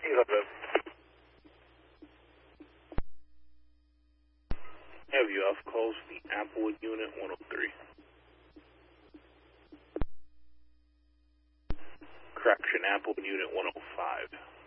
Have you off calls for the Applewood Unit 103. Correction, Applewood Unit 105.